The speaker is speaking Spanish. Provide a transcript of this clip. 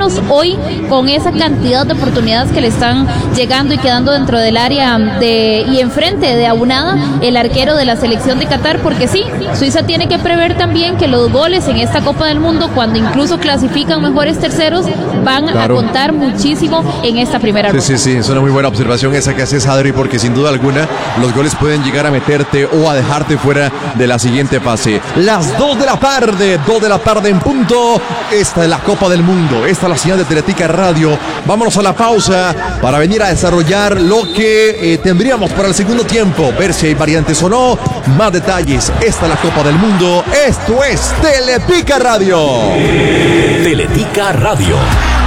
menos hoy con esa cantidad de oportunidades que le están llegando y quedando dentro del área y enfrente de Abunada, el arquero de la selección de Qatar, porque sí, Suiza tiene que prever también que los goles en esta Copa del Mundo, cuando incluso clasifican mejores terceros, van a contar muchísimo en esta primera ronda. Sí, es una muy buena observación esa que haces, Adri, porque sin duda alguna los goles pueden llegar a meterte o a dejarte fuera de la siguiente fase. Las 2 de la tarde en punto. Esta es la Copa del Mundo, esta es la señal de Teletica Radio. Vámonos a la pausa para venir a desarrollar lo que tendríamos para el segundo tiempo, ver si hay variantes o no, más detalles. Esta es la Copa del Mundo, esto es Teletica Radio. Teletica Radio.